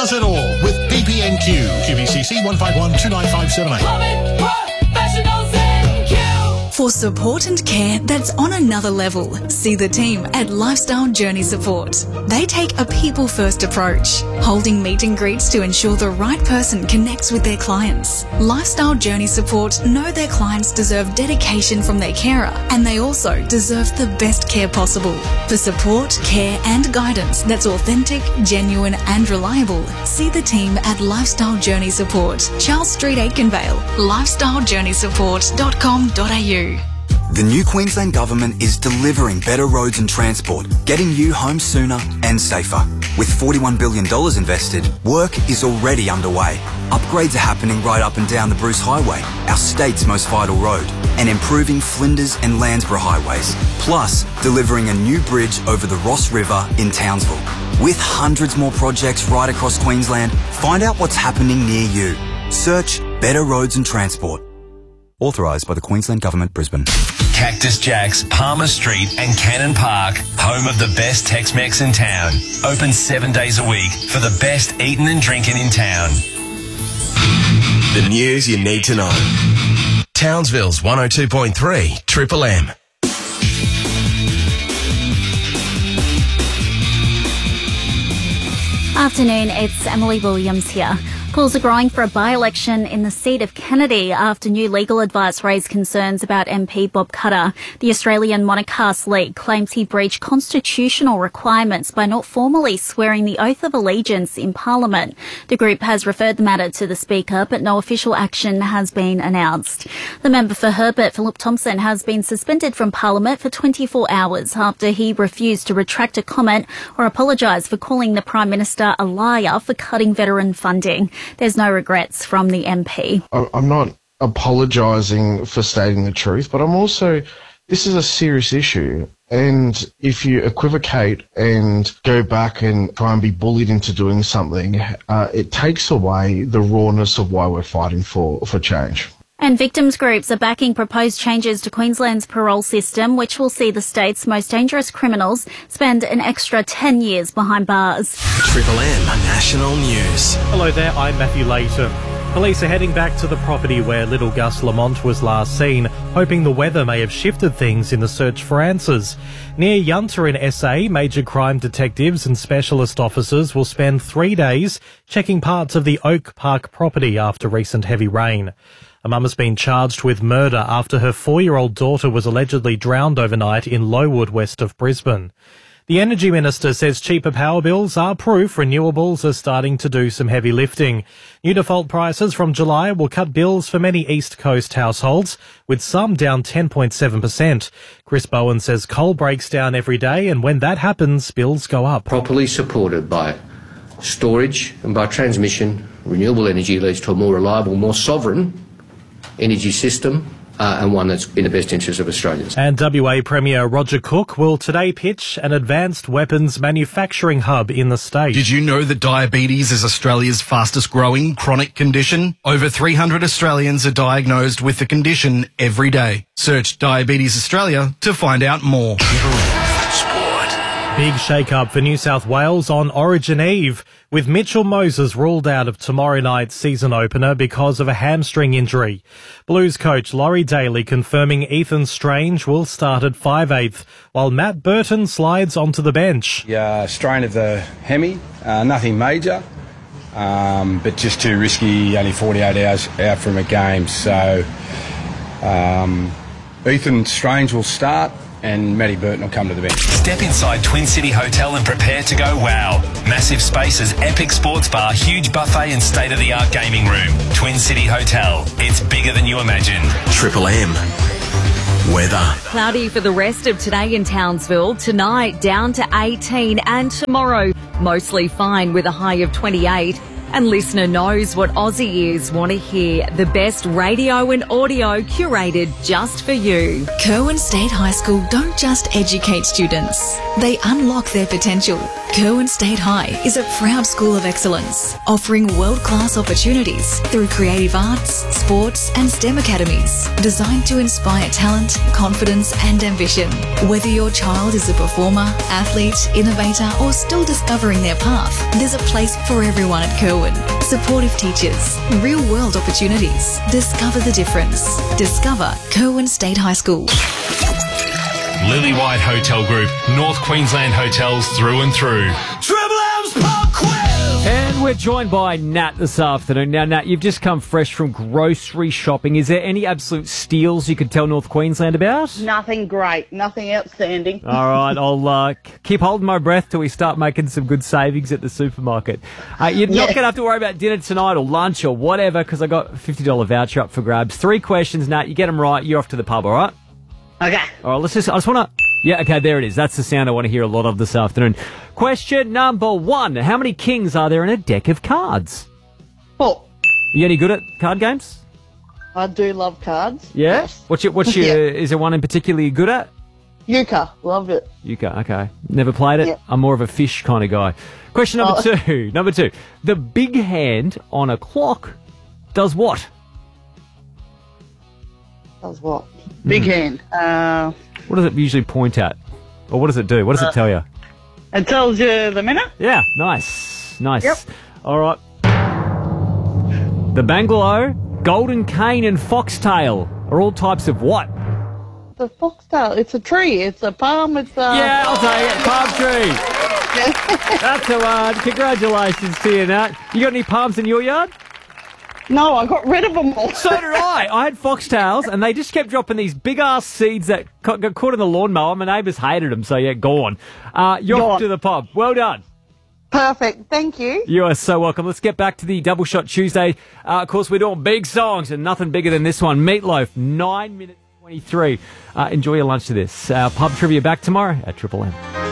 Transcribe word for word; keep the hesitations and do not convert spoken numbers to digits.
does it all with B P N Q. Q B C C one five one two nine five seven eight. Plumbing professionals in Q. For support and care that's on another level, see the team at Lifestyle Journey Support. They take a people-first approach, holding meet and greets to ensure the right person connects with their clients. Lifestyle Journey Support know their clients deserve dedication from their carer, and they also deserve the best care possible. For support, care and guidance that's authentic, genuine and reliable, see the team at Lifestyle Journey Support, Charles Street, Aikenvale, lifestyle journey support dot com dot a u. The new Queensland Government is delivering better roads and transport, getting you home sooner and safer. With forty-one billion dollars invested, work is already underway. Upgrades are happening right up and down the Bruce Highway, our state's most vital road, and improving Flinders and Landsborough highways, plus delivering a new bridge over the Ross River in Townsville. With hundreds more projects right across Queensland, find out what's happening near you. Search Better Roads and Transport. Authorised by the Queensland Government, Brisbane. Cactus Jack's, Palmer Street and Cannon Park, home of the best Tex-Mex in town. Open seven days a week for the best eating and drinking in town. The news you need to know. Townsville's one oh two point three, Triple M. Afternoon, it's Emily Williams here. Calls are growing for a by-election in the seat of Kennedy after new legal advice raised concerns about M P Bob Cutter. The Australian Monocaste League claims he breached constitutional requirements by not formally swearing the oath of allegiance in Parliament. The group has referred the matter to the Speaker, but no official action has been announced. The member for Herbert, Philip Thompson, has been suspended from Parliament for twenty-four hours after he refused to retract a comment or apologise for calling the Prime Minister a liar for cutting veteran funding. There's no regrets from the M P. I'm not apologising for stating the truth, but I'm also, this is a serious issue. And if you equivocate and go back and try and be bullied into doing something, uh, it takes away the rawness of why we're fighting for, for change. And victims groups are backing proposed changes to Queensland's parole system, which will see the state's most dangerous criminals spend an extra ten years behind bars. Triple M National News. Hello there, I'm Matthew Layton. Police are heading back to the property where little Gus Lamont was last seen, hoping the weather may have shifted things in the search for answers. Near Yunta in S A, major crime detectives and specialist officers will spend three days checking parts of the Oak Park property after recent heavy rain. A mum has been charged with murder after her four-year-old daughter was allegedly drowned overnight in Lowood, west of Brisbane. The Energy Minister says cheaper power bills are proof renewables are starting to do some heavy lifting. New default prices from July will cut bills for many East Coast households, with some down ten point seven percent. Chris Bowen says coal breaks down every day, and when that happens, bills go up. Properly supported by storage and by transmission, renewable energy leads to a more reliable, more sovereign energy system, uh, and one that's in the best interest of Australians. And W A Premier Roger Cook will today pitch an advanced weapons manufacturing hub in the state. Did you know that diabetes is Australia's fastest growing chronic condition? Over three hundred Australians are diagnosed with the condition every day. Search Diabetes Australia to find out more. Big shake-up for New South Wales on Origin Eve, with Mitchell Moses ruled out of tomorrow night's season opener because of a hamstring injury. Blues coach Laurie Daly confirming Ethan Strange will start at five eighth, while Matt Burton slides onto the bench. Yeah, strain of the hemi, uh, nothing major, um, but just too risky, only forty-eight hours out from a game. So um, Ethan Strange will start, and Matty Burton will come to the bench. Step inside Twin City Hotel and prepare to go wow. Massive spaces, epic sports bar, huge buffet and state-of-the-art gaming room. Twin City Hotel. It's bigger than you imagine. Triple M. Weather. Cloudy for the rest of today in Townsville. Tonight down to eighteen, and tomorrow mostly fine with a high of twenty-eight. And listener knows what Aussie ears want to hear. The best radio and audio curated just for you. Kerwin State High School don't just educate students, they unlock their potential. Kerwin State High is a proud school of excellence, offering world-class opportunities through creative arts, sports and STEM academies, designed to inspire talent, confidence and ambition. Whether your child is a performer, athlete, innovator or still discovering their path, there's a place for everyone at Kerwin. Supportive teachers, real-world opportunities. Discover the difference. Discover Kerwin State High School. Lily White Hotel Group, North Queensland hotels through and through. Triple M's Pub Quiz! And we're joined by Nat this afternoon. Now, Nat, you've just come fresh from grocery shopping. Is there any absolute steals you could tell North Queensland about? Nothing great. Nothing outstanding. All right, I'll uh, keep holding my breath till we start making some good savings at the supermarket. Uh, you're not Yeah. going to have to worry about dinner tonight or lunch or whatever because I got a fifty dollars voucher up for grabs. Three questions, Nat. You get them right, you're off to the pub, all right? Okay. All right, let's just, I just want to... Yeah, okay, there it is. That's the sound I want to hear a lot of this afternoon. Question number one. How many kings are there in a deck of cards? Four. You any good at card games? I do love cards. Yeah? What's your, what's your, Yeah. is there one in particular you're good at? Yucca. Loved it. Yucca, okay. Never played it? Yeah. I'm more of a fish kind of guy. Question number Oh. two. Number two. The big hand on a clock does what? Does what? Big hand. Uh, What does it usually point at? Or what does it do? What does Uh, it tell you? it tells you the minute. Yeah, nice. Nice. Yep. All right. The Bangalow, Golden Cane and Foxtail are all types of what? The foxtail. It's a tree. It's a palm. It's a... Yeah, I'll take it. Palm tree. That's a one. Congratulations to you, Nat. You got any palms in your yard? No, I got rid of them all. So did I. I had foxtails, and they just kept dropping these big-ass seeds that ca- got caught in the lawnmower. My neighbours hated them, so yeah, gone. Uh, you're off Gone. to the pub. Well done. Perfect. Thank you. You are so welcome. Let's get back to the Double Shot Tuesday. Uh, of course, we're doing big songs, and nothing bigger than this one. Meatloaf, nine minutes twenty-three. Uh, enjoy your lunch to this. Our pub trivia back tomorrow at Triple M.